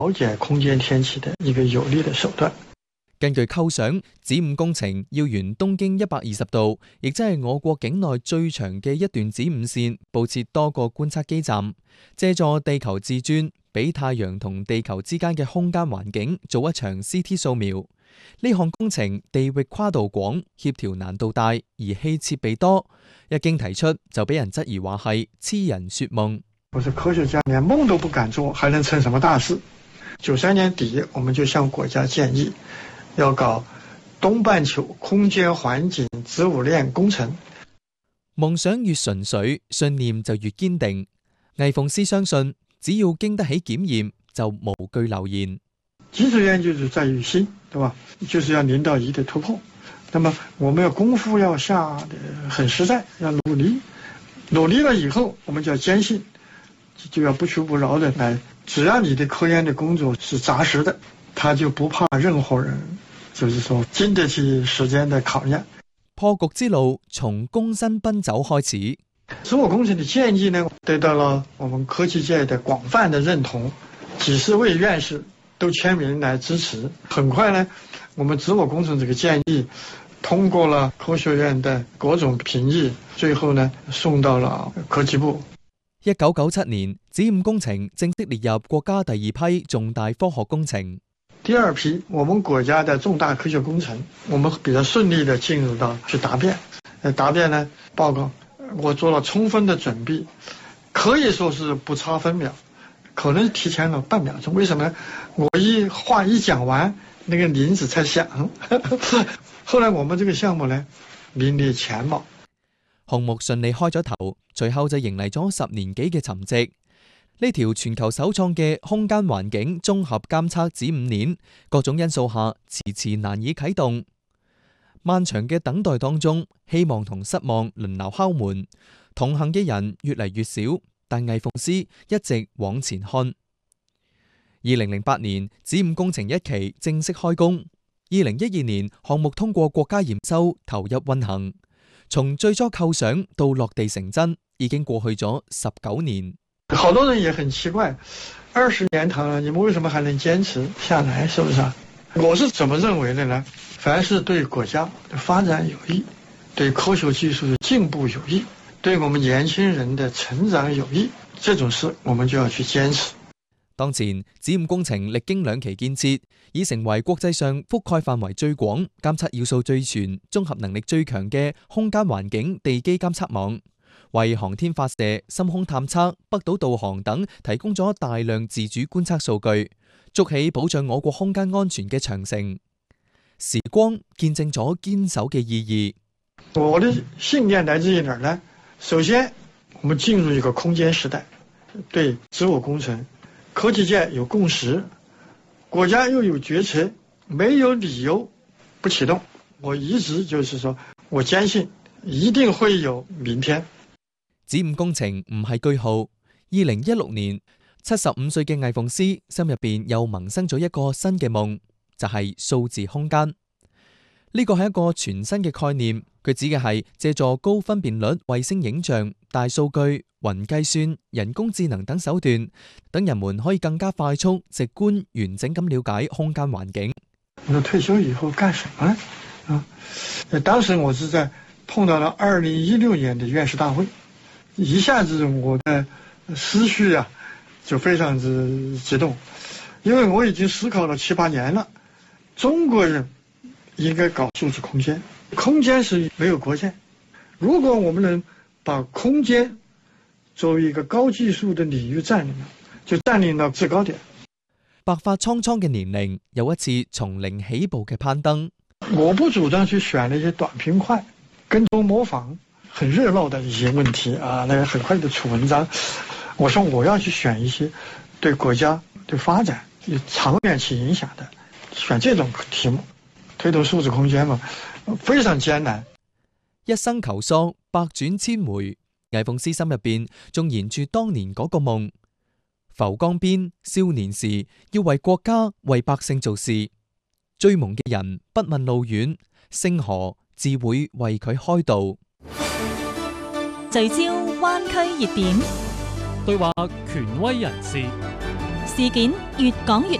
了解空間天氣的一個有力的手段。 根據構想，子午工程要沿東經120度，亦即係我國境內最長嘅一段子午線，佈設多個觀測基站，借助地球自轉，俾太陽同地球之間嘅空間環境做一場 CT 掃描。呢項工程地域跨度廣，協調難度大，儀器設備多，一經提出就俾人質疑話係痴人說夢。 我是科學家，連夢都不敢做，還能成什麼大事？93年底，我們就向國家建議，要搞東半球空間環境子午鏈工程。 夢想越純粹，信念就越堅定。魏鳳詩相信，只要經得起檢驗，就無懼流言。 基礎研究就是在於心，對吧？就是要0到1的突破。那麼我們要功夫要下得很實在，要努力。努力了以後，我們就要堅信，就要不屈不撓的來。只要你的科研的工作是扎實的，他就不怕任何人，就是說經得起時間的考驗。 破局之路從躬身奔走開始。 子午工程的建議呢，得到了我們科技界的廣泛的認同，幾十位院士都簽名來支持。很快呢，我們子午工程這個建議通過了科學院的各種評議，最後呢送到了科技部。 1997年，子午工程正式列入國家第2批重大科學工程。 第2批我們國家的重大科學工程，我們比較順利的進入到去答辯。答辯呢報告，我做了充分的準備，可以說是不差分秒，可能提前了半秒鐘。為什麼呢？我話一講完，那個鈴子才響。後來我們這個項目呢名列前茅。 項目順利開咗頭，隨後就迎嚟咗10年幾嘅沉寂。呢條全球首創嘅空間環境綜合監測子午鏈，各種因素下遲遲難以啟動。漫長嘅等待當中，希望同失望輪流敲門，同行嘅人越嚟越少，但魏鳳詩一直往前看。2008年，子午工程1期正式開工。2012年，項目通過國家驗收，投入運行。從最初構想到落地成真，已經過去咗19年。 好多人也很奇怪，20年頭了，你們為什麼還能堅持下來？是不是啊？我是怎麼認為的呢？凡是對國家的發展有益，對科學技術的進步有益，對我們年輕人的成長有益，這種事我們就要去堅持。 當前子午工程歷經2期建設，已成為國際上覆蓋範圍最廣、監測要素最全、綜合能力最強嘅空間環境地基監測網，為航天發射、深空探測、北島導航等提供咗大量自主觀測數據，築起保障我國空間安全嘅長城。時光見證咗堅守嘅意義。 我的信念來自於哪兒呢？首先，我們進入一個空間時代，對子午工程，科技界有共識，國家又有決策，沒有理由不啟動。我一直就是說，我堅信一定會有明天。 子午工程唔係句號。2016年，75歲嘅魏鳳詩心入邊又萌生咗一個新嘅夢，就係數字空間。呢個係一個全新嘅概念，佢指嘅係借助高分辨率衛星影像、大數據、雲計算、人工智能等手段，等人們可以更加快速、直觀、完整咁了解空間環境。 我退休以後幹什麼呢？當時我是在碰到了2016年的院士大會，一下子我的思緒啊就非常之激動，因為我已經思考了7、8年了，中國人應該搞數字空間，空間是沒有國界，如果我們能把空間作為一個高技術的領域佔領了，就佔領到制高點。 白髮蒼蒼嘅年齡，有一次從零起步嘅攀登。 我不主張去選那些短平快，跟蹤模仿很熱鬧的一些問題啊，那個很快就出文章。我說我要去選一些對國家對發展有長遠期影響的，選這種題目，推動數字空間嘛，非常艱難。 一生求索，百轉千回，魏鳳詩心入邊仲延住當年嗰個夢。浮江邊，少年時要為國家為百姓做事，追夢嘅人不問路遠，星河自會為佢開道。 聚焦灣區熱點， 對話權威人士， 視事件越講越